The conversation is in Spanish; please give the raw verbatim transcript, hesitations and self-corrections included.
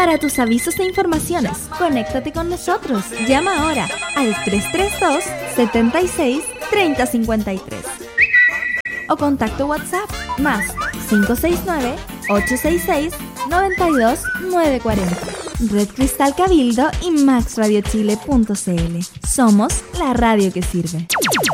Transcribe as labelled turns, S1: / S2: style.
S1: Para tus avisos e informaciones, conéctate con nosotros. Llama ahora al tres tres dos, siete seis, tres cero cinco tres o contacto WhatsApp más cinco seis nueve, ocho seis seis, nueve dos nueve cuatro cero. Red Cristal Cabildo y max radio chile punto c l. Somos la radio que sirve.